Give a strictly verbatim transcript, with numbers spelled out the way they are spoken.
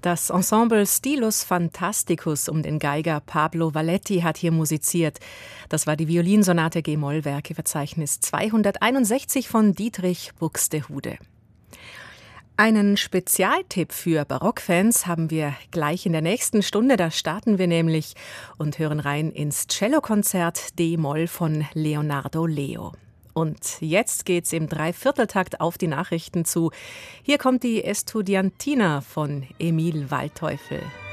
Das Ensemble Stilus Fantasticus um den Geiger Pablo Valletti hat hier musiziert. Das war die Violinsonate G-Moll-Werkeverzeichnis zweihunderteinundsechzig von Dietrich Buxtehude. Einen Spezialtipp für Barockfans haben wir gleich in der nächsten Stunde. Da starten wir nämlich und hören rein ins Cellokonzert D-Moll von Leonardo Leo. Und jetzt geht's im Dreivierteltakt auf die Nachrichten zu. Hier kommt die Estudiantina von Emil Waldteufel.